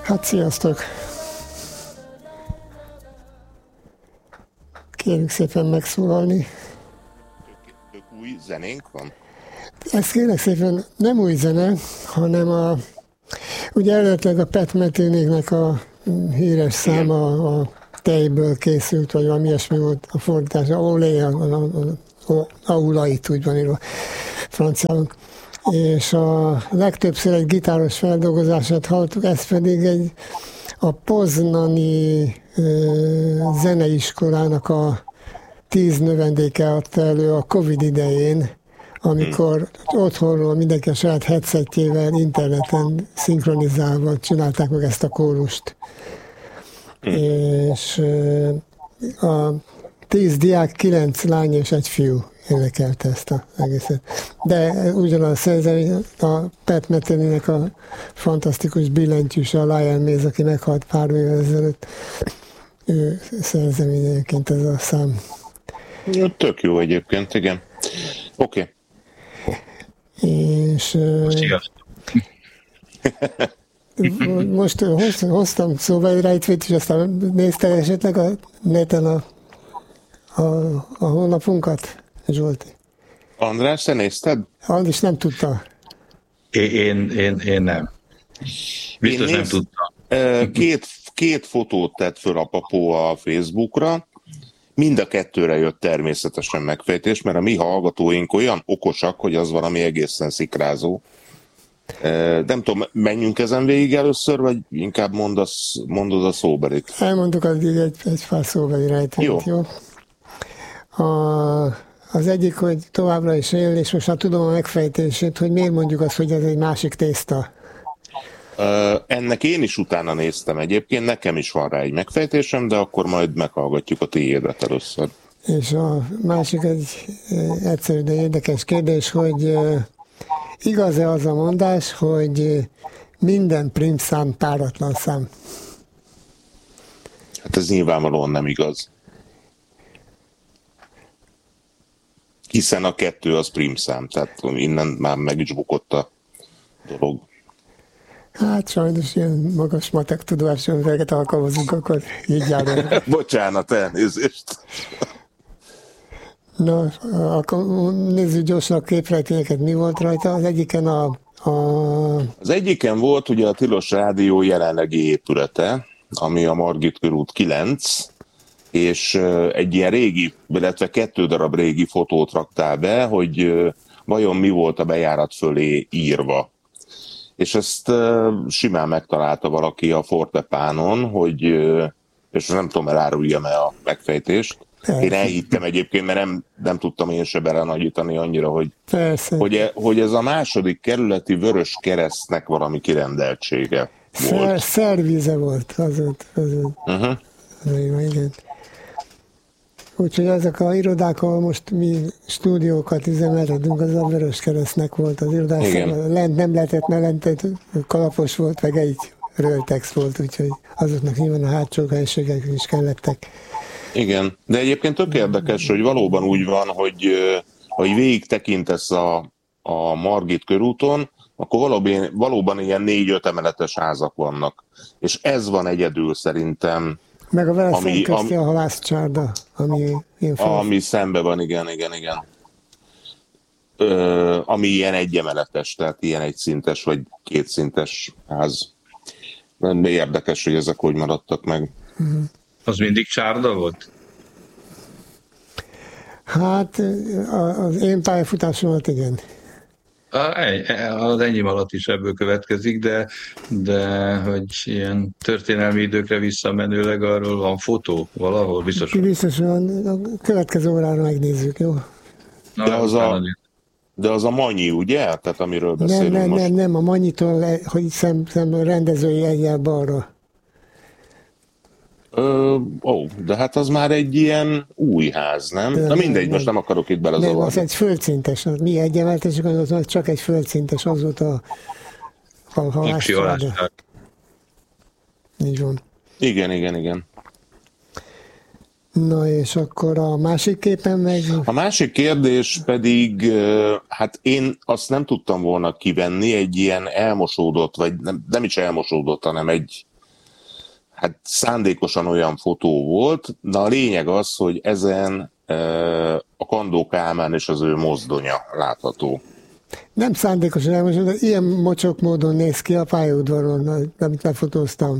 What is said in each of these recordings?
Hát sziasztok! Kérjük szépen megszólalni. Tök új zenénk van? Ez kérlek szépen nem új zene, hanem ugye eredetileg a Pat Metheny-nek a híres száma a tejből készült, vagy valami ilyesmi volt a fordítás, aulait úgy van írva franciául. És a legtöbbször egy gitáros feldolgozását hallottuk, ez pedig a poznani zeneiskolának a 10 növendéke adta elő a Covid idején, amikor otthonról mindenki a saját headsetjével interneten szinkronizálva csinálták meg ezt a kórust. És a 10 diák, 9 lány és egy fiú énekelte ezt az egészet. De ugyanaz a szerzemény, a Pat Metheny-nek a fantasztikus billentyűse, a Lion Mays, aki meghalt pár évvel ezelőtt, ő szerzeményeként ez a szám. Tök jó egyébként, igen. Oké. És most hoztam szóba egy rejtvét, és aztán nézte esetleg a neten a honlapunkat, Zsolti? András, te nézted? András nem tudta. Én nem. Biztos nem tudtam. Két fotót tett föl a Papó a Facebookra, mind a kettőre jött természetesen megfejtés, mert a mi hallgatóink olyan okosak, hogy az valami egészen szikrázó. Nem tudom, menjünk ezen végig először, vagy inkább mondod a szóbelit? Elmondok addig egy pár szóbeli rejtvényt, jó? Az egyik, hogy továbbra is él, és most már tudom a megfejtését, hogy miért mondjuk azt, hogy ez egy másik tészta. Ennek én is utána néztem egyébként, nekem is van rá egy megfejtésem, de akkor majd meghallgatjuk a tiédet először. És a másik egy egyszerű, de érdekes kérdés, hogy igaz-e az a mondás, hogy minden prímszám páratlan szám? Hát ez nyilvánvalóan nem igaz. Hiszen a 2 az prímszám, tehát innen már meg is bukott a dolog. Hát sajnos ilyen magas matek tudáson veget alkalmazunk, akkor így járunk. Bocsánat, elnézést. Na, akkor nézzük gyorsan a képrejtényeket. Mi volt rajta? Az egyiken Az egyiken volt ugye a Tilos Rádió jelenlegi épülete, ami a Margit körút 9, és egy ilyen régi, illetve 2 darab régi fotót raktál be, hogy vajon mi volt a bejárat fölé írva. És ezt simán megtalálta valaki a Fortepánon, hogy, és nem tudom, eláruljam-e a megfejtést. Én elhittem egyébként, mert nem tudtam én se belenagyítani annyira, hogy ez a második kerületi Vörös Keresztnek valami kirendeltsége volt. Szervize volt, az volt. Igen. Úgyhogy ezek a irodák, ahol most mi stúdiókat üzemeltetünk, az a Vörös Keresztnek volt az irodás. Lent nem lehetett, mert lent kalapos volt, meg egy röltex volt, úgyhogy azoknak nyilván a hátsó helységek is kellettek. Igen, de egyébként tök érdekes, hogy valóban úgy van, hogy végig tekintesz a Margit körúton, akkor valóban ilyen 4-5 emeletes házak vannak. És ez van egyedül szerintem. Meg a vele szemközti a halászcsárda, ami szembe van, igen. Ami ilyen 1 emeletes, tehát ilyen 1 szintes vagy 2 szintes ház. De érdekes, hogy ezek hogy maradtak meg. Az mindig csárda volt? Hát az én pályafutásom alatt igen. Az enyém alatt is ebből következik, de hogy ilyen történelmi időkre visszamenőleg arról van fotó valahol? Biztos van, a következő órára megnézzük, jó? De az a Manyi, ugye? Tehát amiről beszélünk most. Nem, a Manyitól, hogy szem rendezői egyel balra. De hát az már egy ilyen új ház, nem? Na mindegy, most nem akarok itt belezavarni. Nem, az egy földszintes. Mi egy emeltesek, az csak egy földszintes, az volt a halászcsárda. Így van. Igen. Na és akkor a másik képen meg... A másik kérdés pedig, hát én azt nem tudtam volna kivenni, egy ilyen elmosódott, vagy nem is elmosódott, hanem egy hát szándékosan olyan fotó volt, de a lényeg az, hogy ezen a Kandó Kálmán és az ő mozdonya látható. Nem szándékosan, most ilyen mocsok módon néz ki a pályaudvaron, amit lefotóztam.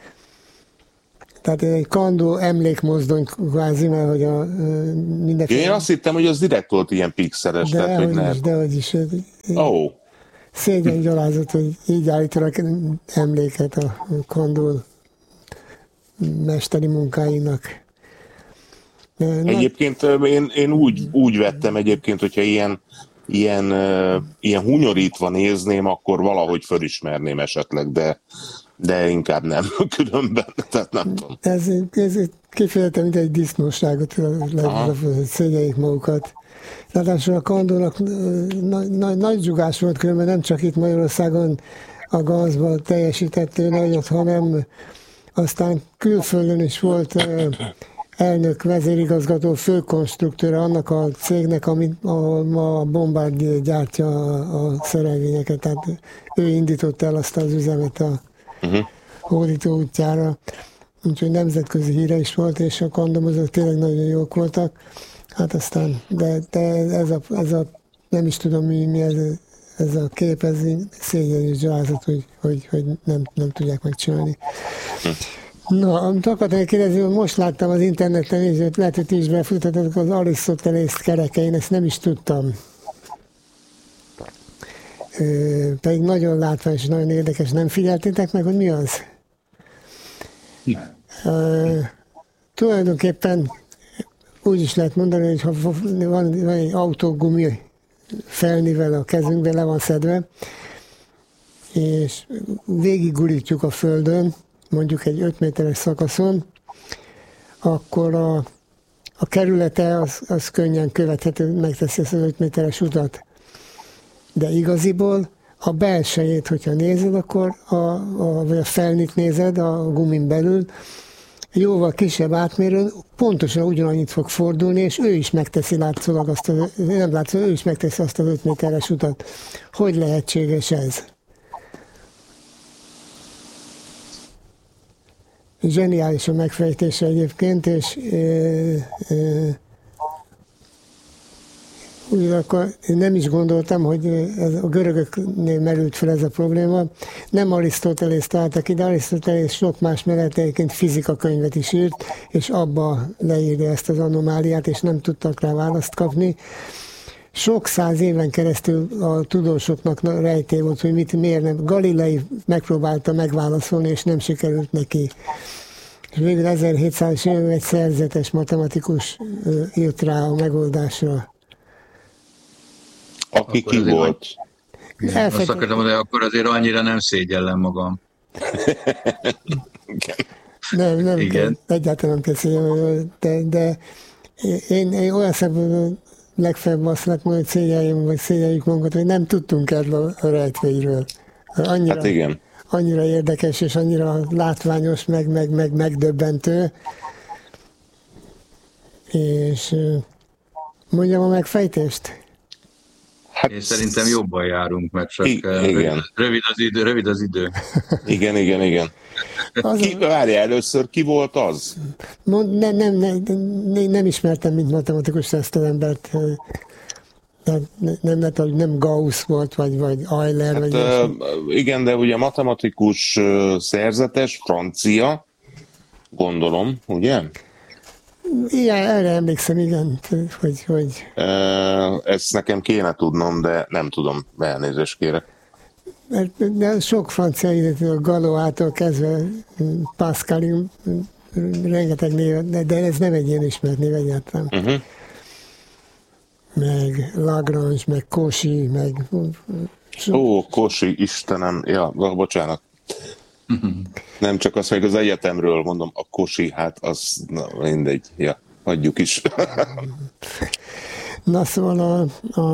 Tehát egy Kandó emlékmozdony kvázi, mert hogy a mindenféle... Én azt hittem, hogy az direkt volt ilyen pixeles. Dehogy is. Oh. Szégyen gyalázat, hogy így állítanak emléket a Kandó mesteri munkáinak. Egyébként én úgy vettem egyébként, hogyha ilyen hunyorítva nézném, akkor valahogy fölismerném esetleg, de inkább nem különben, tehát nem tudom. Ez kifejezetten mint egy disznóságot, szégyeljék magukat. Ráadásul a Kandónak nagy zsugás volt, különben nem csak itt Magyarországon a Ganzban teljesített ő nagyot, hanem aztán külföldön is volt elnök, vezérigazgató, főkonstruktőre annak a cégnek, amit a Bombardier gyártja a szerelvényeket. Tehát ő indította el azt az üzemet a hódító útjára. Úgyhogy nemzetközi híre is volt, és a kandomozók tényleg nagyon jók voltak. Hát aztán, de ez a nem is tudom mi ez a kép, ez szégyen és gyalázat, hogy nem tudják megcsinálni. Na, amit akartam kérdezni, hogy most láttam az interneten, és lehet, hogy ti is befutattatok az Arisztotelész kereke, én ezt nem is tudtam. Pedig nagyon látványos, nagyon érdekes. Nem figyeltétek meg, hogy mi az? Tulajdonképpen úgy is lehet mondani, hogy ha van egy autógumi felnivel a kezünkben, le van szedve, és végigurítjuk a földön, mondjuk egy 5 méteres szakaszon, akkor a kerülete az könnyen követhető, megteszi ezt az 5 méteres utat. De igaziból a belsejét, hogyha nézed, akkor vagy a felnit nézed a gumin belül, jóval kisebb átmérőn pontosan ugyanannyit fog fordulni, és ő is megteszi látszólag ő is megteszi azt az 5 méteres utat. Hogy lehetséges ez? Zseniális a megfejtése egyébként, és ugyanakkor én nem is gondoltam, hogy a görögöknél merült fel ez a probléma. Nem Arisztotelész találta ki, de Arisztotelész sok más mellett egyébként fizikakönyvet is írt, és abba leírja ezt az anomáliát, és nem tudtak rá választ kapni. Sok száz éven keresztül a tudósoknak rejtély volt, hogy miért nem. Galilei megpróbálta megválaszolni, és nem sikerült neki. És végül 1700-es években egy szerzetes matematikus írt rá a megoldásra. Aki ki volt? Azt akartam mondani, akkor azért annyira nem szégyellem magam. Nem, egyáltalán nem kell szégyellem, de én olyan szempontból legfeljebb azt lehet mondani, hogy szégyeljük magunkat, hogy nem tudtunk erről a rejtvényről. Hát igen. Annyira érdekes, és annyira látványos, meg megdöbbentő. És mondjam a megfejtést? Hát, én szerintem jobban járunk, mert csak rövid az idő. Igen. Várjál, először ki volt az? Nem ismertem, mint matematikus ezt az embert. Nem Gauss volt, vagy Euler. Hát, vagy igen, de ugye matematikus szerzetes, francia, gondolom, ugye? Igen, erre emlékszem, igen, hogy... Ezt nekem kéne tudnom, de nem tudom, elnézést kérek. De sok francia idő, a Galoától kezdve Pascalig, rengeteg név, de ez nem egy ilyen ismert név egyáltalán. Meg Lagrange, meg Cauchy, meg... Cauchy, Istenem, ja, bocsánat. Nem csak az, hogy az egyetemről mondom, a Cauchy, hát az mindegy, ja, hagyjuk is. Na szóval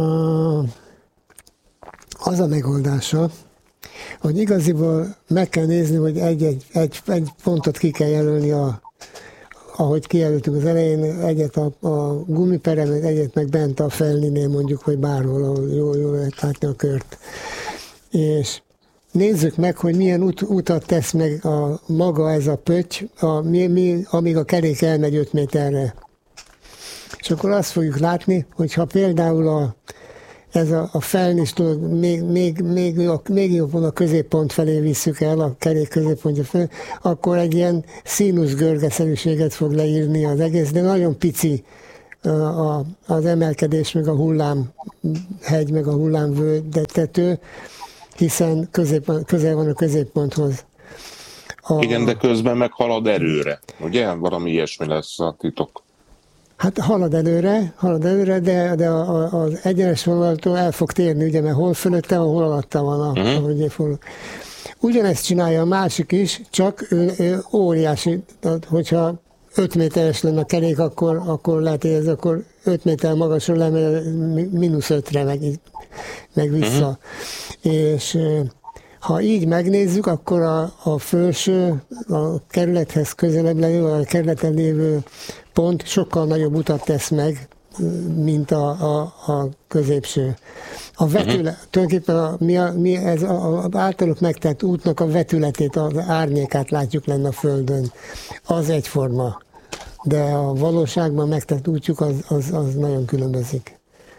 az a megoldása, hogy igaziból meg kell nézni, hogy egy pontot ki kell jelölni, ahogy kijelöltük az elején, egyet a gumiperemen, egyet meg bent a felninél mondjuk, vagy bárhol, ahol jól lehet látni a kört. És nézzük meg, hogy milyen utat tesz meg maga ez a pötty, amíg a kerék elmegy 5 méterre. És akkor azt fogjuk látni, hogyha például ez a felnős dolog még jobban a középpont felé visszük el, a kerék középpontja felé, akkor egy ilyen színusz-görgeszerűséget fog leírni az egész, de nagyon pici az emelkedés, meg a hullámhegy, meg a hullámvölgytető, hiszen közel van a középponthoz. Igen, de közben meg halad erőre, ugye? Valami ilyesmi lesz a titok. Hát halad előre, de az egyenes vonattól el fog térni, ugye, mert hol fölötte van, hol alatta van. Ugyanezt csinálja a másik is, csak ő óriási, hogyha 5 méteres lenne a kerék, akkor lehet, hogy ez akkor 5 méter magasra lemegy, -5-re meg vissza. És ha így megnézzük, akkor a felső, a kerülethez közelebb lévő, a kerületen lévő pont sokkal nagyobb utat tesz meg, mint a középső. A vetület, tulajdonképpen mi ez az általuk megtett útnak a vetületét, az árnyékát látjuk lenne a Földön. Az egyforma. De a valóságban megtett útjuk az nagyon különbözik.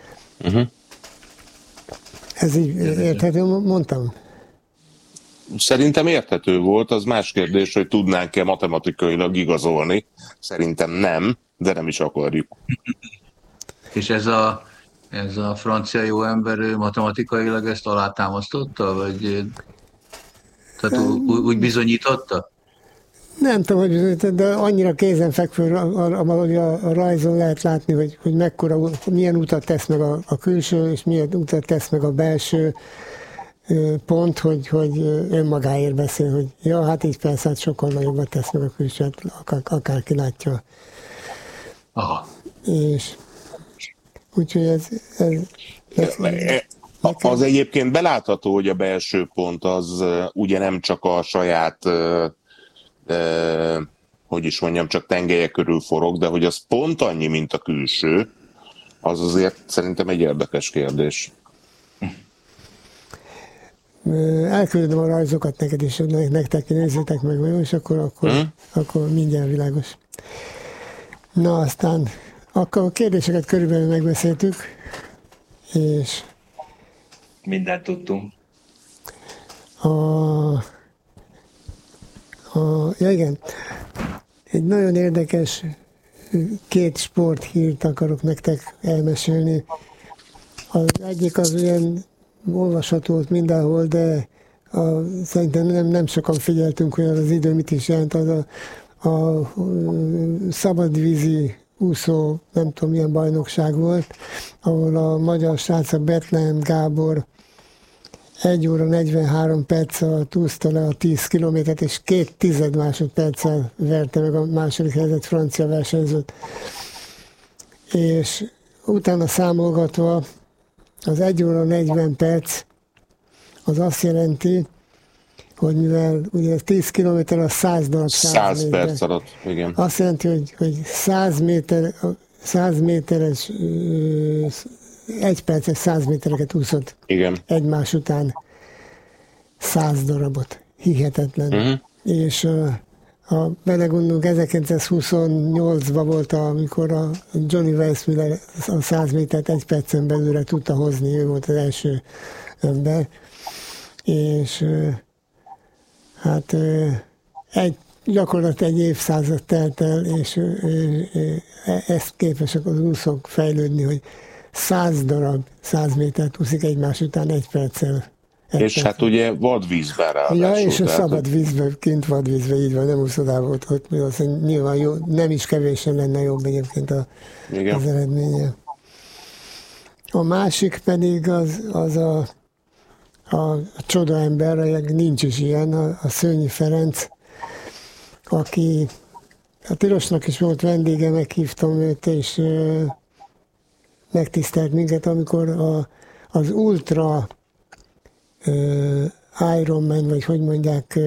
Ez így érthető, mondtam? Szerintem érthető volt, az más kérdés, hogy tudnánk-e matematikailag igazolni. Szerintem nem, de nem is akarjuk. És ez a francia jó ember matematikailag ezt alátámasztotta? Vagy tehát úgy bizonyította? Nem tudom, hogy bizonyított, de annyira kézenfekvő, ahogy a rajzon lehet látni, hogy milyen utat tesz meg a külső, és milyen utat tesz meg a belső pont, hogy önmagáért beszél, hogy ja, hát így persze, hát sokkal nagyobbat tesz meg a külsőt, akárki látja. Aha. És úgyhogy ez az egyébként belátható, hogy a belső pont az ugye nem csak a saját hogy is mondjam, csak tengelye körül forog, de hogy az pont annyi, mint a külső, az azért szerintem egy érdekes kérdés. Elküldöm a rajzokat neked is, nektek nézzétek meg, és akkor mindjárt világos. Na aztán, akkor a kérdéseket körülbelül megbeszéltük, és mindent tudtunk. Ja igen, egy nagyon érdekes 2 sporthírt akarok nektek elmesélni. Az egyik az ilyen olvasható volt mindenhol, de szerintem nem sokan figyeltünk, hogy az idő mit is jelent. Az a szabadvízi úszó, nem tudom milyen bajnokság volt, ahol a magyar srác Bethlen Gábor 1 óra 43 perc alatt úszta le a 10 kilométert, és 2 másodperccel verte meg a második helyzet francia versenyzőt. És utána számolgatva az 1 óra 40 perc az azt jelenti, hogy mivel ugye 10 kilométer az 100 darab 100 perc alatt, igen. Azt jelenti, hogy 100 méteres 1 perces 100 métereket úszott. Igen. Egymás után 100 darabot. Hihetetlen. És ha belegondolunk, 1928-ban volt, amikor a Johnny Weissmuller a 100 métert 1 percen belőle tudta hozni, ő volt az első ember. És hát gyakorlatilag egy évszázad telt el, és ezt képesek az úszók fejlődni, hogy 100 darab 100 métert úszik egymás után 1 perccel. És hát ugye vadvízben ráadásul. Ja, és a szabad vízben, kint vadvízben, így van, nem úszodában ott nyilván jó, nem is kevésen lenne jobb egyébként az eredménye. A másik pedig az a csodaember, nincs is ilyen, a Szőnyi Ferenc, aki a Tilosnak is volt vendége, meghívtam őt, és megtisztelt minket, amikor az Ultra Ironman, vagy hogy mondják,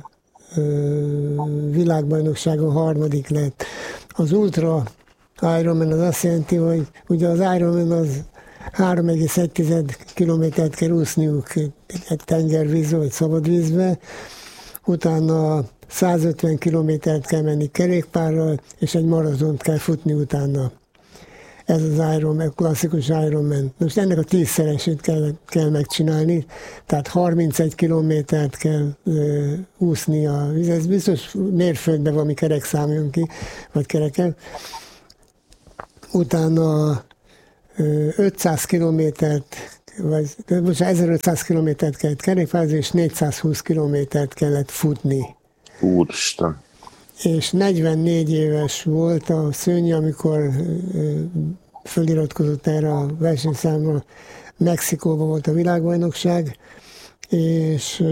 világbajnokságon 3. lett. Az Ultra Ironman az azt jelenti, hogy ugye az Ironman 3,1 kilométert kell úszniuk egy tengervízbe, vagy szabadvízbe, utána 150 kilométert kell menni kerékpárral, és egy maratont kell futni utána. Ez az Ironman, klasszikus Ironman. Most ennek a 10-szeresét kell megcsinálni, tehát 31 kilométert kell úszni a víz. Ez biztos mérföldben valami kerek számoljon ki, vagy kereken. Utána 500 kilométert, vagy 1500 kilométert kellett kerékpározni, és 420 kilométert kellett futni. Úristen! És 44 éves volt a Szőnyi, amikor föliratkozott erre a versenyszámra. Mexikóban volt a világbajnokság, és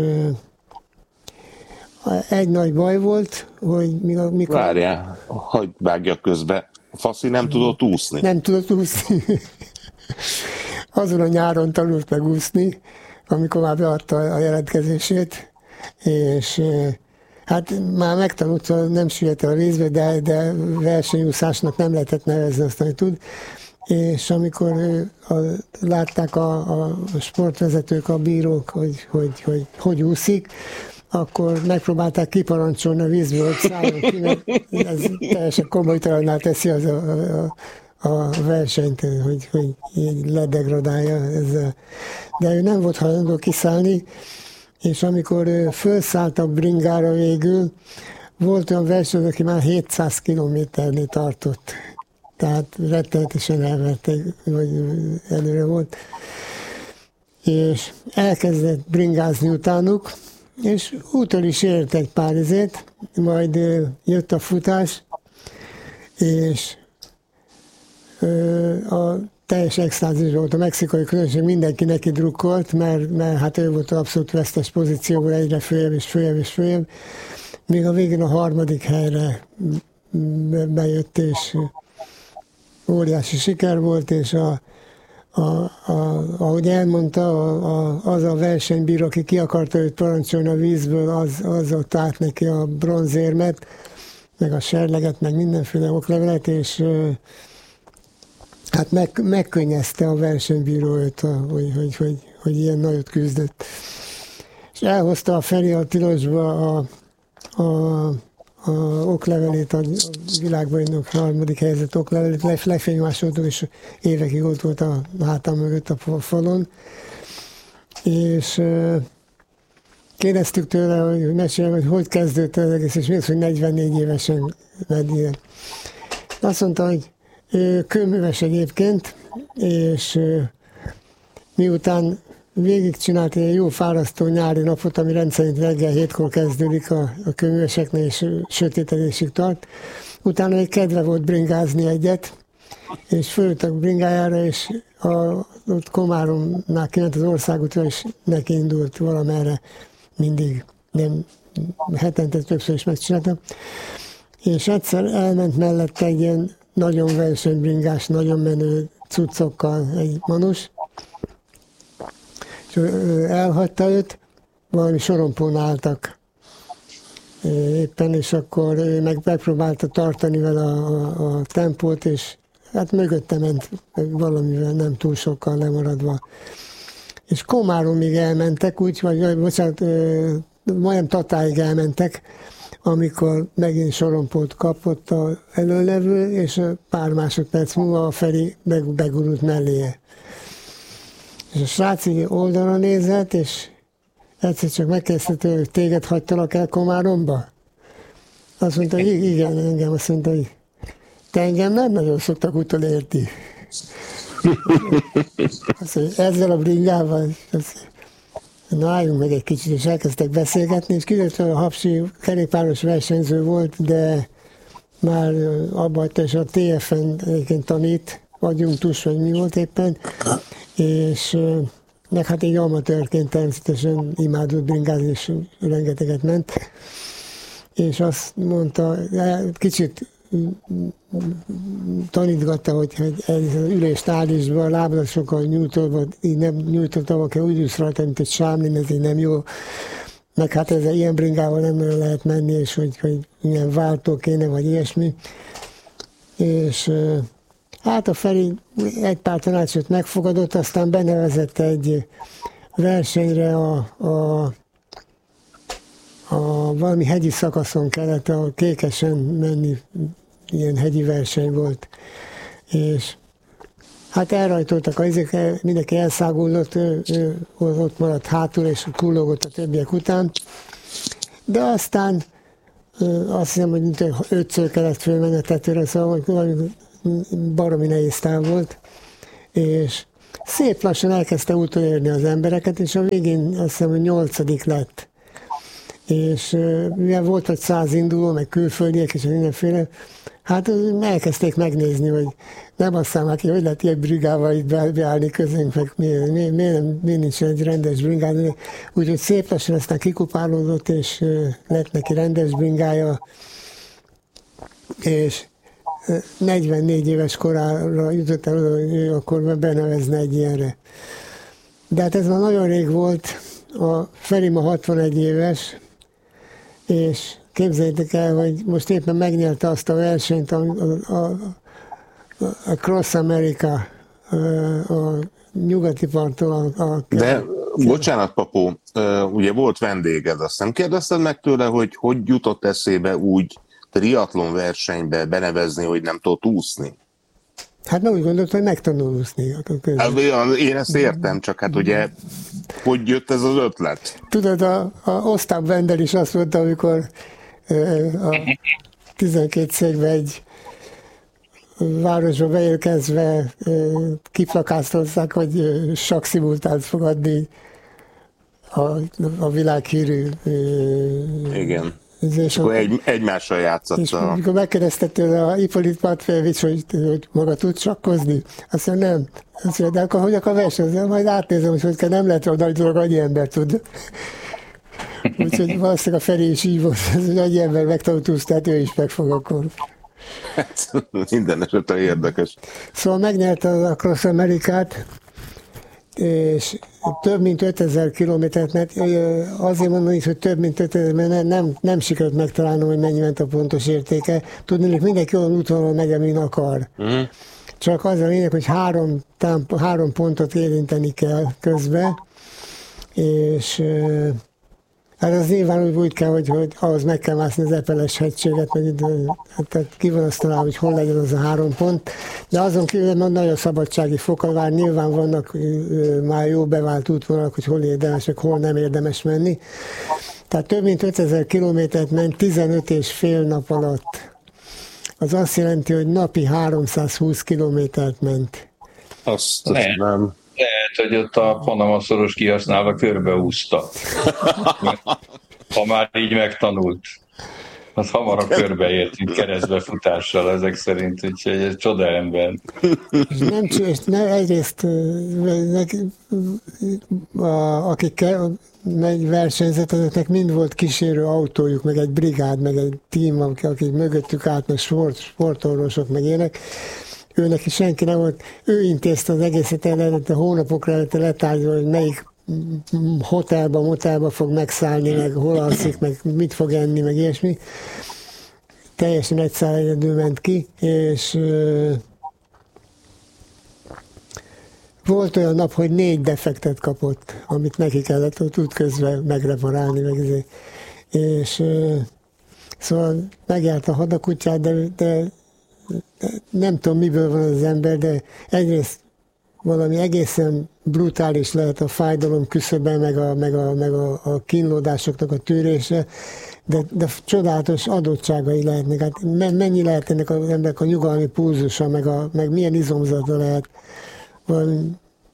egy nagy baj volt, hogy mikor... Várjál, hagyd vágjak közbe. A faszi nem tudott úszni. Nem tudott úszni. Azon a nyáron tanult meg úszni, amikor már beadta a jelentkezését, és hát már megtanulta, nem süllyedt a vízbe, de versenyúszásnak nem lehetett nevezni azt, hogy tud. És amikor látták a sportvezetők, a bírók, hogy úszik, akkor megpróbálták kiparancsolni a vízből, hogy szálljon ki, mert ez teljesen komolytalanná teszi a versenyt, hogy ledegradálja ezzel. De ő nem volt hajlandó kiszállni, és amikor felszállt a bringára végül, volt olyan versenyző, aki már 700 kilométernél tartott. Tehát rettenetesen elverték, vagy előre volt. És elkezdett bringázni utánuk, és úton is ért egy pár izét, majd jött a futás, és a teljes extázis volt a mexikai közönség, mindenki neki drukkolt, mert hát ő volt abszolút vesztes pozícióban, egyre följebb és följebb és följebb, míg a végén a harmadik helyre bejött, és óriási siker volt, és ahogy elmondta, az a versenybíró, aki ki akarta őt parancsolni a vízből, az ott át neki a bronzérmet, meg a serleget, meg mindenféle oklevelet, és hát megkönnyezte a versenybíró őt, hogy ilyen nagyot küzdött. És elhozta a Feri a tilosba a oklevelét, a világbajnok harmadik helyzet oklevelét, lefénymásoltuk, és évekig ott volt a hátam mögött a falon. És kérdeztük tőle, hogy meséljem, hogy kezdődött az egész, és mi az, hogy 44 évesen megy ilyen. Azt mondta, hogy ő kőműves egyébként, és miután végigcsinált egy jó fárasztó nyári napot, ami rendszerint reggel 7-kor kezdődik a kőműveseknél, és sötétedésig tart. Utána egy kedve volt bringázni egyet, és fölült a bringájára, és ott Komáromnál kiment az országútra, és neki indult valamerre mindig, nem hetente többször is megcsináltam. És egyszer elment mellette egy ilyen nagyon versenybringás, nagyon menő cuccokkal egy manus, és elhagyta őt, valami sorompón álltak éppen, és akkor ő megpróbálta tartani vele a tempót, és hát mögötte ment valamivel nem túl sokkal lemaradva. És Komáromig elmentek, bocsánat, majdnem Tatáig elmentek, amikor megint sorompót kapott az előlevő, és pár másodperc múlva a Feri begurult melléje. És a srác így oldalra nézett, és egyszer csak megkezdte, hogy téged hagytalak el Komáromba? Azt mondta, hogy igen, engem. Azt mondta, hogy te engem nem nagyon szoktak utolérni. Azt mondja, ezzel a bringával, na álljunk meg egy kicsit, és elkezdtek beszélgetni, és kiderült, hogy a Hapsi kerékpáros versenyző volt, de már abba hagyta, és a TF-en egyébként tanít, adjunktus, vagy mi volt éppen, és meg hát egy amatőrként természetesen imádott bringázni, és rengeteget ment. És azt mondta, kicsit tanítgatta, hogy ez az ülést állítsba, a lábadat sokkal nyújtolva, így nem nyújtottam, aki úgy ülsz rajta, mint egy sámlin, ez így nem jó. Meg hát ezzel ilyen bringával nem nagyon lehet menni, és hogy ilyen váltó kéne, vagy ilyesmi. És Hát a Feri egy pár tanácsot megfogadott, aztán benevezette egy versenyre a valami hegyi szakaszon kellett a Kékesen menni, ilyen hegyi verseny volt. És hát elrajtoltak a izék, mindenki elszáguldott, ő ott maradt hátul, és kullogott a többiek után. De aztán azt hiszem, hogy 5-ször kellett fölmenni a tetőre, szóval valami baromi nehéz táv volt. És szép lassan elkezdte utolérni az embereket, és a végén azt hiszem, hogy 8. lett. És mivel volt vagy 100 induló, meg külföldiek, és mindenféle, hát elkezdték megnézni, hogy nem aztán már ki, hogy lehet ilyen brigával itt beállni közénk, meg miért nincs egy rendes brigád. Úgyhogy szép lassan aztán kikupálódott, és lett neki rendes bringája, és 44 éves korára jutott el, hogy ő akkor benevezne egy ilyenre. De hát ez már nagyon rég volt, a Feri ma 61 éves, és képzeljétek el, hogy most éppen megnyerte azt a versenyt, a Cross America, a nyugati parton. De bocsánat, Papó, ugye volt vendéged, azt nem kérdezted meg tőle, hogy jutott eszébe úgy triatlon versenybe benevezni, hogy nem tudott úszni? Hát nem úgy gondoltam, hogy megtanul úszni. Én ezt értem, csak hát ugye, hogy jött ez az ötlet? Tudod, a Ostap Wendel is azt mondta, amikor a 12 székbe egy városba beérkezve kiplakáztatták, hogy sakszimultánt fog adni a világhírű. Igen. És akkor egymással játszotta. És amikor megkérdezte tőle a Hippolyt Matvejevics, hogy maga tud sakkozni, azt mondja, nem. Azt mondja, de akkor hogy akar versenyezni? Majd átnézem, hogy kell, nem lehet volna, hogy annyi ember tud. Úgyhogy valószínűleg a Feri is így volt, hogy annyi ember megtanult úszni, tehát ő is meg fog akkor. Hát, minden esetre érdekes. Szóval megnyerte a Cross Amerikát, és több mint 5000 kilométert, mert azért mondom is, hogy több mint 5000, mert nem sikerült megtalálnom, hogy mennyi ment a pontos értéke. Tudni, hogy mindenki olyan útvonalon megy, amin akar. Csak az a lényeg, hogy három pontot érinteni kell közben, és hát az nyilván úgy kell, hogy ahhoz meg kell mászni az Epeles hegységet, meg tehát ki van azt találva, hogy hol legyen az a 3 pont, de azon kívül nagyon szabadsági foka vár, nyilván vannak már jó bevált útvonalak, hogy hol érdemes, meg hol nem érdemes menni. Tehát több mint 5000 kilométert ment 15,5 nap alatt. Az azt jelenti, hogy napi 320 kilométert ment. Azt nem. Lehet, hogy ott a Panama-szoros kihasználva körbeúszta. Ha már így megtanult. Az hamarabb körbeértünk keresztbefutással ezek szerint, úgyhogy ez csoda ember. Nem egyrészt akik versenyzett, azoknak mind volt kísérő autójuk, meg egy brigád, meg egy tím, akik mögöttük állt, meg sportorvosok, meg ilyenek. Őnek is senki nem volt. Ő intézte az egészet, a hónapokra előtte letárgyalni, hogy melyik motelba fog megszállni, meg hol alszik, meg mit fog enni, meg ilyesmi. Teljesen egy szál egyedül ment ki, és volt olyan nap, hogy 4 defektet kapott, amit neki kellett ott útközben megreparálni, meg ezért. És szóval megjárt a hadakutyát, de nem tudom, miből van az ember, de egyrészt valami egészen brutális lehet a fájdalom küszöbe, meg a kínlódásoknak a tűrése, de csodálatos adottságai lehetnek. Hát mennyi lehet ennek az embernek a nyugalmi pulzusa, meg milyen izomzata lehet. Valami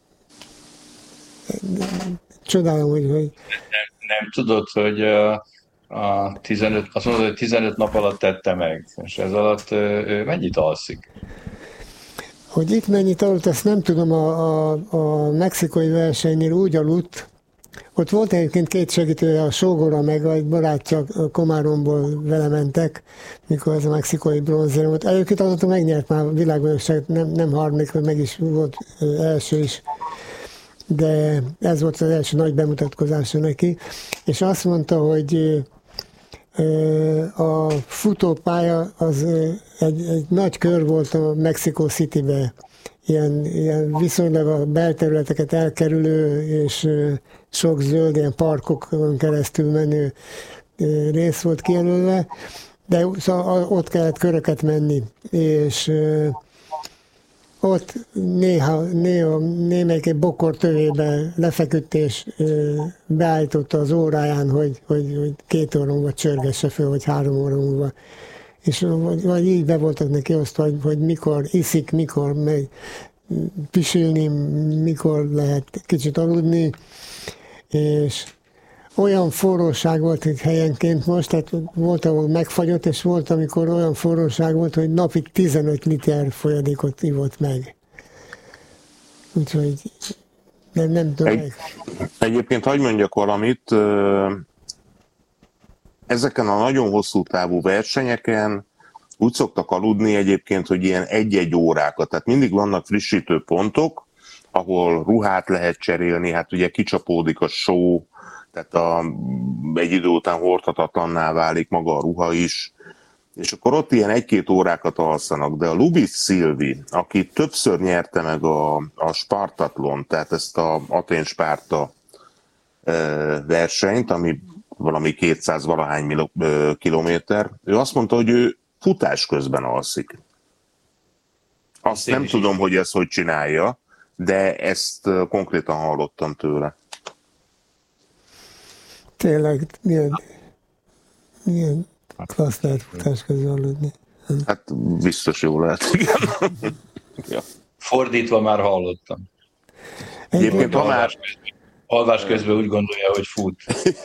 csodálom, hogy... Nem tudod, hogy azt mondod, hogy 15 nap alatt tette meg, és ez alatt ő mennyit alszik? Hogy itt mennyit aludt, ezt nem tudom, a mexikói versenynél úgy aludt, ott volt egyébként 2 segítője, a sógora meg egy barátja Komáromból vele mentek, mikor ez a mexikói bronzérem volt. Egyébként azóta megnyert már a világbajnokságot, nem harmadik, meg is volt első is, de ez volt az első nagy bemutatkozása neki, és azt mondta, hogy a futópálya az egy nagy kör volt a Mexico Citybe. Ilyen viszonylag a belterületeket elkerülő és sok zöld ilyen parkokon keresztül menő rész volt kijelölve, de szóval ott kellett köröket menni, és ott némelyik egy bokor tövébe lefeküdt, és beállította az óráján, hogy 2 óra múlva csörgesse föl, vagy 3 óra múlva. És vagy így be voltak neki osztva, hogy mikor iszik, mikor megy pisilni, mikor lehet kicsit aludni, és olyan forróság volt itt helyenként most, tehát volt, ahol megfagyott, és volt, amikor olyan forróság volt, hogy napi 15 liter folyadékot ivott meg. Úgyhogy nem tudom. Egyébként hadd mondjak valamit, ezeken a nagyon hosszú távú versenyeken úgy szoktak aludni egyébként, hogy ilyen 1-1 órákat, tehát mindig vannak frissítő pontok, ahol ruhát lehet cserélni, hát ugye kicsapódik a só, tehát egy idő után hordhatatlanná válik maga a ruha is, és akkor ott ilyen 1-2 órákat alszanak, de a Lubis Silvi, aki többször nyerte meg a Spartatlon, tehát ezt a Atén-Spárta versenyt, ami valami 200 valahány kilométer, ő azt mondta, hogy ő futás közben alszik. Azt nem tudom, hogy ezt hogy csinálja, de ezt konkrétan hallottam tőle. Tényleg, milyen klassz lehet futás közben aludni. Hát biztos jó lehet, igen. Ja. Fordítva már hallottam. Egyébként alvás közben úgy gondolja, hogy fut.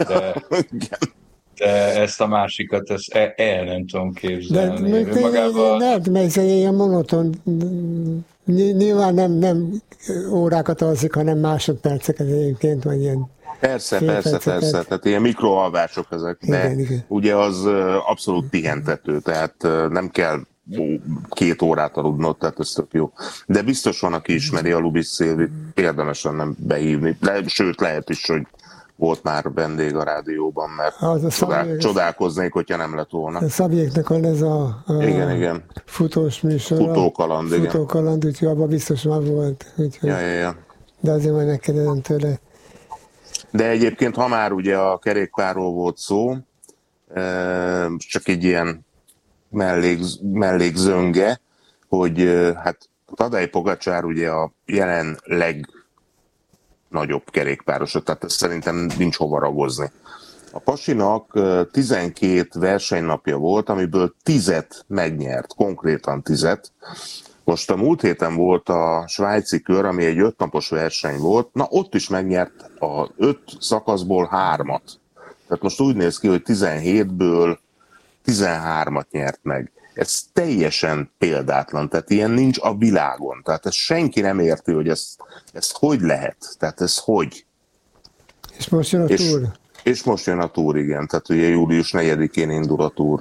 De ezt a másikat, ezt el nem tudom képzelni. De ez ilyen monoton. Nyilván nem órákat alszik, hanem másodperceket egyébként, vagy ilyen. Persze, tehát ilyen mikroalvások ezek, de igen. Ugye az abszolút pihentető, tehát nem kell 2 órát aludnod, tehát ez tök jó. De biztos van, aki ismeri a Lubis Silvit, érdemes nem behívni, sőt lehet is, hogy volt már vendég a rádióban, mert csodálkoznék, hogyha nem lett volna. A Szabjéknek van ez a igen. futós műsor. Futókaland, úgyhogy abban biztos már volt. Úgyhogy, ja. De azért majd megkérdezem tőle. De egyébként, ha már ugye a kerékpárról volt szó, csak egy ilyen mellékzönge, hogy hát Tadej Pogačar ugye a jelen legnagyobb kerékpáros, tehát ezt szerintem nincs hova ragozni. A pasinak 12 versenynapja volt, amiből 10 megnyert, konkrétan 10. Most a múlt héten volt a svájci kör, ami egy 5 napos verseny volt, na ott is megnyert a 5 szakaszból 3-at. Tehát most úgy néz ki, hogy 17-ből 13-at nyert meg. Ez teljesen példátlan, tehát ilyen nincs a világon. Tehát ezt senki nem érti, hogy ez hogy lehet. Tehát ez hogy. És most jön a túr. És most jön a túr, igen. Tehát ugye július 4-én indul a túr.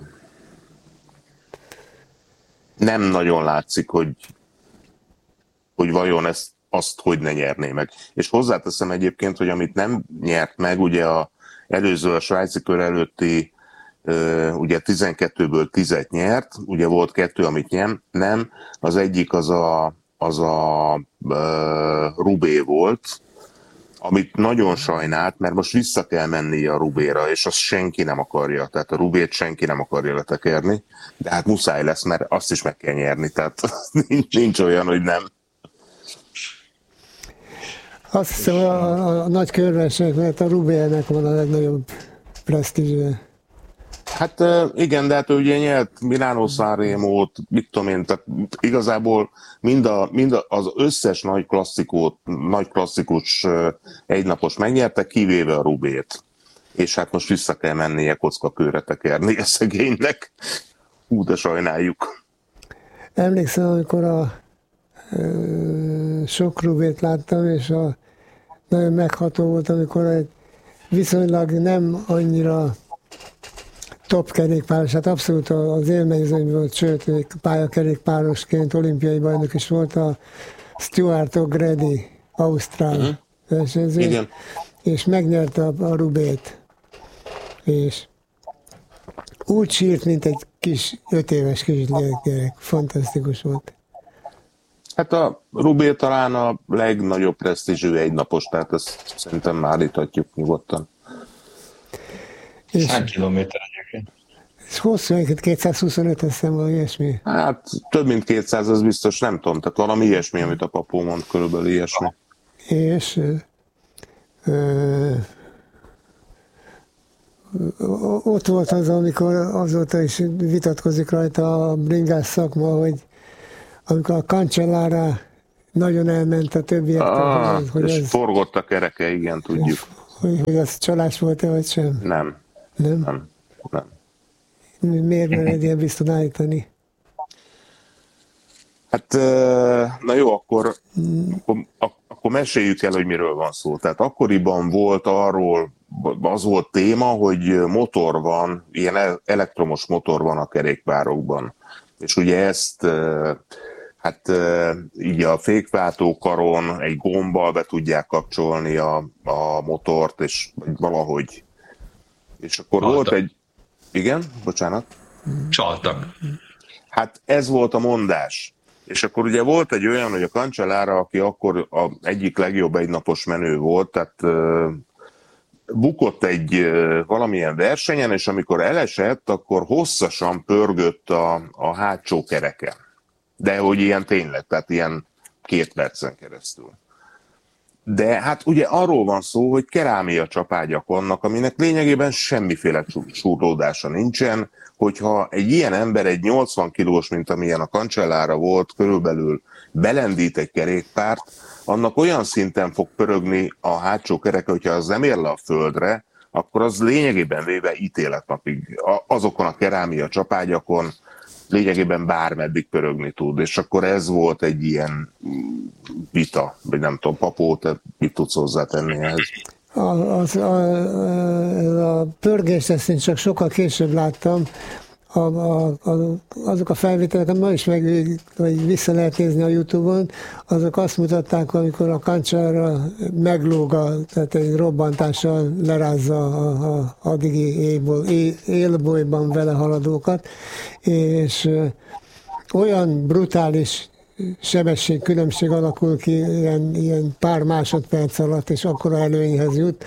Nem nagyon látszik, hogy vajon azt hogy ne nyerné meg. És hozzáteszem egyébként, hogy amit nem nyert meg, ugye előző a svájci kör előtti ugye 12-ből 10-et nyert, ugye volt 2, amit nem, az egyik az a Roubaix volt, amit nagyon sajnált, mert most vissza kell mennie a Roubaixra, és azt senki nem akarja, tehát a Roubaix-t senki nem akarja letekerni, de hát muszáj lesz, mert azt is meg kell nyerni, tehát nincs olyan, hogy nem. Azt hiszem, a nagy körversenyek, mert a Roubaix-nek van a legnagyobb presztízse. Hát igen, de hát ő ugye nyert Milano-San Remót, mit tudom én, tehát igazából mind az összes nagy klasszikus egynapos megnyerte, kivéve a Roubaix-t. És hát most vissza kell mennie kockakőre tekerni a szegénynek. Hú, de sajnáljuk. Emlékszem, amikor a sok Roubaix-t láttam, és nagyon megható volt, amikor egy viszonylag nem annyira top kerékpáros, hát abszolút az élményzőny volt, sőt, pályakerékpárosként olimpiai bajnok is volt a Stuart O'Grady, ausztrál versenyző, és megnyerte a Roubaix-t. És úgy sírt, mint egy kis 5 éves gyerek. Fantasztikus volt. Hát a Rubé talán a legnagyobb presztízsű egynapos, tehát ezt szerintem már állíthatjuk nyugodtan. Hány kilométer egyébként? És hosszú, 225, azt hiszem, valami ilyesmi. Hát több mint 200, az biztos, nem tudom, tehát valami ilyesmi, amit a papó mond, körülbelül ilyesmi. És ott volt az, amikor azóta is vitatkozik rajta a bringás szakma, hogy amikor a Cancellara nagyon elment a többiektől, hogy és forgott a kereke, igen, tudjuk. Hogy az csalás volt-e, vagy sem? Nem. Nem. Miért mered ilyen biztos állítani? Hát, na jó, akkor meséljük el, hogy miről van szó. Tehát akkoriban volt az volt téma, hogy motor van, ilyen elektromos motor van a kerékpárokban. És ugye ezt így a fékváltókaron egy gombbal be tudják kapcsolni a motort, és valahogy. És akkor Csaltak. Volt egy... Igen? Bocsánat? Csaltak. Hát ez volt a mondás. És akkor ugye volt egy olyan, hogy a Cancellara, aki akkor egyik legjobb egynapos menő volt, tehát bukott valamilyen versenyen, és amikor elesett, akkor hosszasan pörgött a hátsó kereke. De hogy ilyen tényleg, tehát ilyen 2 percen keresztül. De hát ugye arról van szó, hogy kerámia csapágyak vannak, aminek lényegében semmiféle súrlódása nincsen, hogyha egy ilyen ember, egy 80 kilós, mint amilyen a Cancellara volt, körülbelül belendít egy kerékpárt, annak olyan szinten fog pörögni a hátsó kereke, hogyha az nem ér le a földre, akkor az lényegében véve ítéletnapig azokon a kerámia csapágyakon lényegében bármeddig pörögni tud. És akkor ez volt egy ilyen vita, vagy nem tudom, Papó, te mit tudsz hozzátenni ehhez? A pörgést ezt én csak sokkal később láttam. Azok a felvételek, ma is vagy vissza lehet nézni a YouTube-on, azok azt mutatták, amikor a Cancellara meglóg, tehát egy robbantással lerázza a addigi élbolyban vele haladókat, és olyan brutális sebességkülönbség alakul ki ilyen pár másodperc alatt, és akkora előnyhez jut,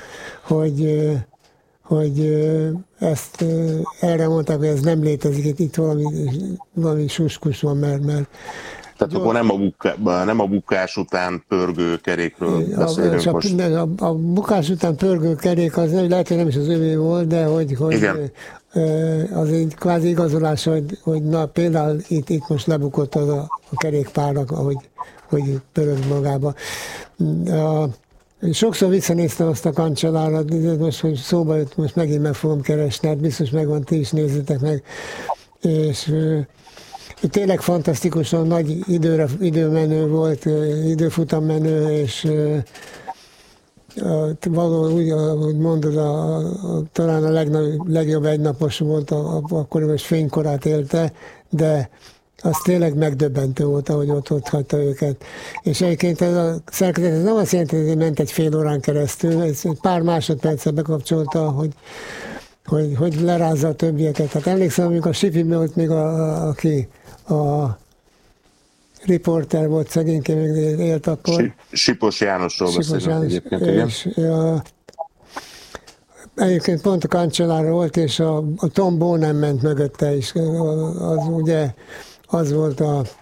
hogy ezt erre mondták, hogy ez nem létezik, itt valami suskus van, mert tehát akkor nem a bukás után pörgő kerékről beszélünk most. A bukás után pörgő kerék az lehet, hogy nem is az övé volt, de hogy az egy kvázi igazolás, hogy na, például itt most lebukott az a kerékpárnak, hogy pörög magába. Sokszor visszanéztem azt a Cancellárat, most, hogy szóba jött, most megint meg fogom keresni, hát biztos megvan, ti is nézzétek meg. És tényleg fantasztikusan nagy időmenő volt, időfutammenő, és valóban úgy, ahogy mondod, talán a legjobb egynapos volt, akkor most fénykorát élte, de az tényleg megdöbbentő volt, ahogy ott hagyta őket. És egyébként ez a szerkezet, ez nem azt jelenti, hogy ment egy fél órán keresztül, ez egy pár másodpercre bekapcsolta, hogy lerázza a többieket. Hát emlékszem, amikor a Sipi volt még aki a riporter volt, szegényként még élt akkor. Sipos Jánosról beszélünk egyébként, igen. Egyébként pont a Cancellara volt, és a Tom Boonen ment mögötte is. Az ugye az volt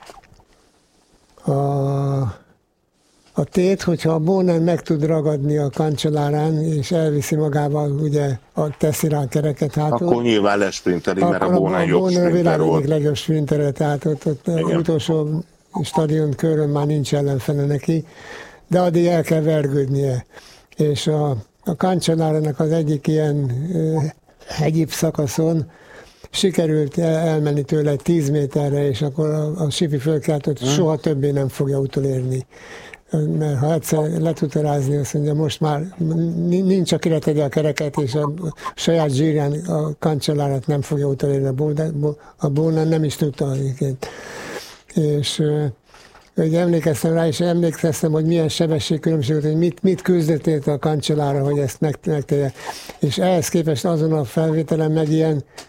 a tét, hogyha a Boonen meg tud ragadni a Cancellárán, és elviszi magával, ugye, teszi rá a kereket hátul. Akkor nyilván lesprinteli, mert a Boonen jobb sprinter volt. Egyik legjobb sprintere, tehát ott utolsó stadion körön már nincs ellenfele neki, de addig el kell vergődnie. És a Cancellárának az egyik ilyen hegyibb szakaszon sikerült elmenni tőle 10 méterre, és akkor a Sipi fölkelt, hogy soha többé nem fogja utolérni. Mert ha egyszer le tudta rázni, azt mondja, most már nincs, akire tegye a kereket, és a saját zsírján a Cancellárat nem fogja utolérni. A Boonen nem is tudta egyébként. És hogy emlékeztem rá, és emlékeztem, hogy milyen sebességkülönbség, hogy mit küzdött a Cancellára, hogy ezt megtegye. És ehhez képest azon a felvételen meg ilyen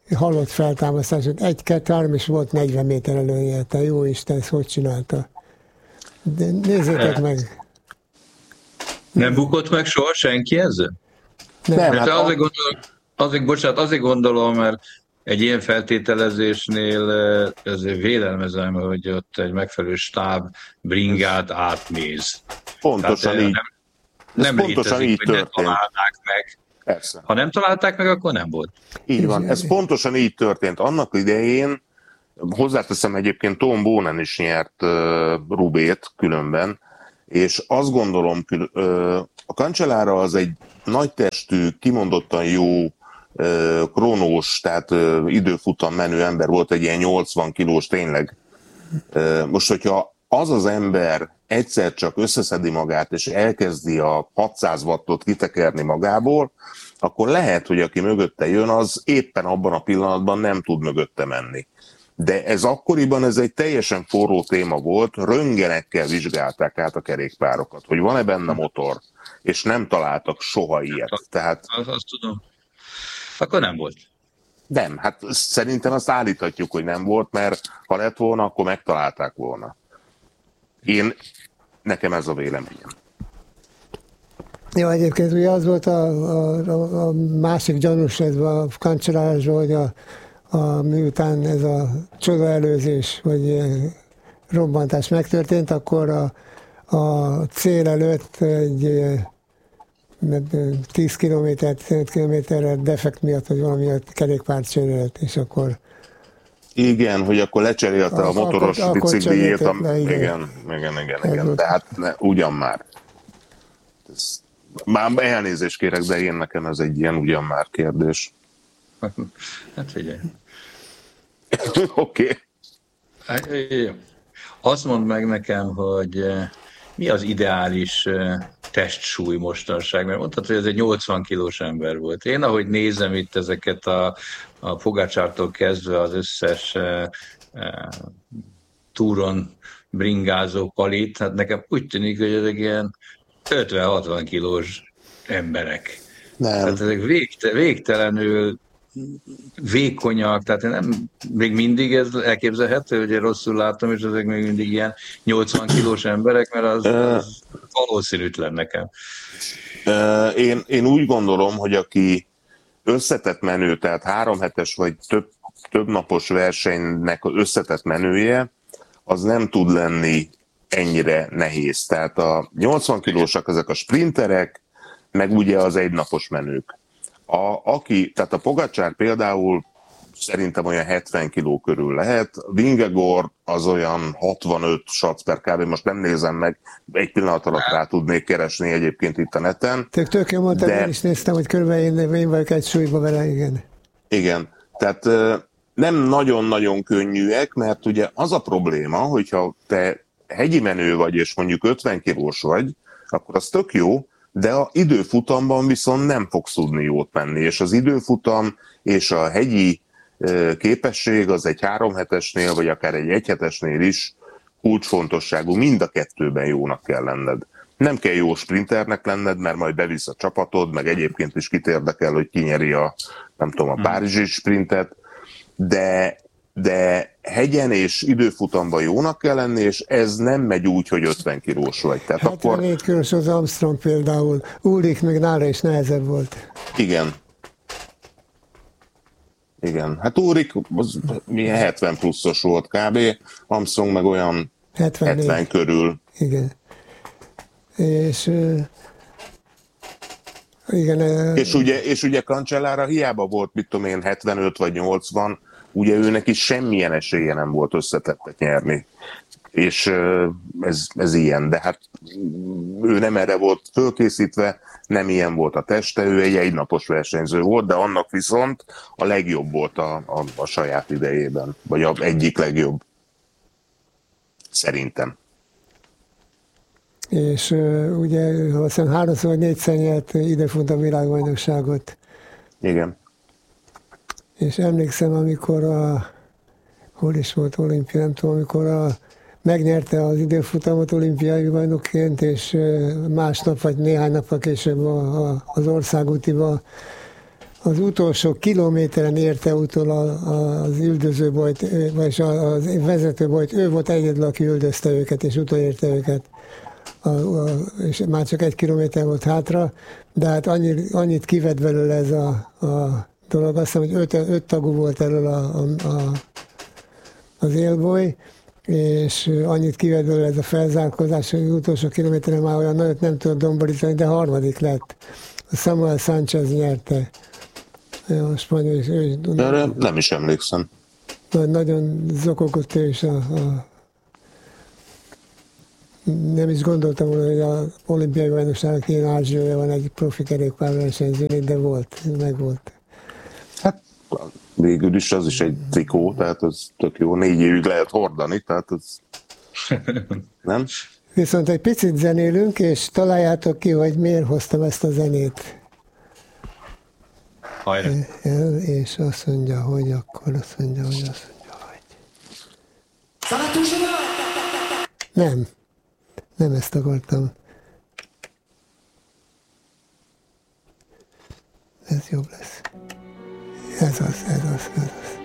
halott feltámasztás, 1-2-3, és volt 40 méter előnye. Te jó Isten, ezt hogy csinálta? De nézzétek meg. Nem bukott meg soha senki ezzel? Nem. Hát azért gondolom, mert egy ilyen feltételezésnél ezért vélelmezem, hogy ott egy megfelelő stáb bringát átnéz. Pontosan így. Nem pontosan létezik, így hogy ne történt. találnák meg. Persze. Ha nem találták meg, akkor nem volt. Így van, ez pontosan így történt. Annak idején, hozzáteszem egyébként, Tom Boonen is nyert Rubét különben, és azt gondolom, a Cancellara az egy nagytestű, kimondottan jó krónós, tehát időfutam menő ember volt, egy ilyen 80 kilós tényleg. Most, hogyha az az ember egyszer csak összeszedi magát, és elkezdi a 600 wattot kitekerni magából, akkor lehet, hogy aki mögötte jön, az éppen abban a pillanatban nem tud mögötte menni. De ez akkoriban ez egy teljesen forró téma volt, röntgenekkel vizsgálták át a kerékpárokat, hogy van-e benne motor, és nem találtak soha ilyet. Tehát... Azt tudom. Akkor nem volt. Nem, hát szerintem azt állíthatjuk, hogy nem volt, mert ha lett volna, akkor megtalálták volna. Nekem ez a véleményem. Jó, egyébként ugye az volt a másik gyanús ezben a Cancellárásban, hogy miután ez a csodaelőzés, vagy robbantás megtörtént, akkor a cél előtt egy 10 kilométer, 15 kilométerre defekt miatt, vagy valami miatt kerékpárt cserélt, és akkor... Igen, hogy akkor lecserélte a motoros bicikliét. Igen. De hát ugyan már. Már elnézést kérek, de én nekem ez egy ilyen ugyan már kérdés. Hát figyelj. Oké. Azt mondd meg nekem, hogy mi az ideális testsúly mostanság, mert mondtad, hogy ez egy 80 kilós ember volt. Én ahogy nézem itt ezeket a Pogacsártól kezdve az összes túron bringázó palit, hát nekem úgy tűnik, hogy ezek ilyen 50-60 kilós emberek. Nem. Tehát ezek végtelenül vékonyak, tehát nem, még mindig ez elképzelhető, hogy én rosszul látom, és ezek még mindig ilyen 80 kilós emberek, mert az valószínűtlen nekem. Én úgy gondolom, hogy aki összetett menő, tehát 3 hetes vagy több napos versenynek az összetett menője, az nem tud lenni ennyire nehéz. Tehát a 80 kilósak ezek a sprinterek, meg ugye az egynapos menők. Tehát a Pogačar például szerintem olyan 70 kiló körül lehet, Vingegaard az olyan 65 sac per kb. Most nem nézem meg, egy pillanat alatt rá tudnék keresni egyébként itt a neten. Tök jó mondtad, én is néztem, hogy körülbelül én vagyok egy súlyba vele, igen. Igen, tehát nem nagyon-nagyon könnyűek, mert ugye az a probléma, hogyha te hegyi menő vagy, és mondjuk 50 kilós vagy, akkor az tök jó, de a időfutamban viszont nem fogsz tudni jót menni, és az időfutam és a hegyi képesség az egy 3 hetesnél, vagy akár egy 1 hetesnél is kulcsfontosságú, mind a kettőben jónak kell lenned. Nem kell jó sprinternek lenned, mert majd bevisz a csapatod, meg egyébként is kit érdekel, hogy ki nyeri a párizsi sprintet, de hegyen és időfutamban jónak kell lenni, és ez nem megy úgy, hogy 50 kilós vagy. Tehát 74 kilós az Armstrong például, Ulrich meg nála is nehezebb volt. Igen. Hát Ulrich az milyen 70 pluszos volt kb. Armstrong meg olyan 70 körül. Igen. És igen. És ugye Cancellara hiába volt, mit tudom én, 75 vagy 80, ugye őnek is semmilyen esélye nem volt összetettet nyerni. És ez ilyen, de hát ő nem erre volt fölkészítve, nem ilyen volt a teste, ő egy egynapos versenyző volt, de annak viszont a legjobb volt a saját idejében, vagy az egyik legjobb. Szerintem. És ugye azt hiszem 3-szor vagy 4-szer nyert időfutam világbajnokságot. Igen. És emlékszem, amikor hol is volt olimpia, nem tudom, amikor megnyerte az időfutamot olimpiai bajnokként, és másnap vagy néhány nappal később az országútiba az utolsó kilométeren érte utol az üldözőbolyt, vagy a vezetőbolyt, ő volt egyedül, aki üldözte őket, és utolérte őket. És már csak 1 kilométer volt hátra, de hát annyit kivett belőle ez a dolog. Azt hiszem, hogy 5 tagú volt elől az élboly, és annyit kivett belőle ez a felzárkózás, hogy az utolsó kilométeren már olyan nagyot nem tudott domborítani, de 3. lett. A Samuel Sánchez nyerte. A spanyol, Erre nem is emlékszem. Nagyon zokogott ő is nem is gondoltam volna, hogy az olimpiai bajnokságnak ilyen ázsiója van egy profi kerékpárversenyzőnek, de megvolt. Hát végül is az is egy trikó, tehát az tök jó, 4 évig lehet hordani, tehát az nem? Viszont egy picit zenélünk, és találjátok ki, hogy miért hoztam ezt a zenét. Hajrá. És azt mondja, hogy akkor azt mondja, hogy nem ezt akartam. Ez jobb lesz. Ez az.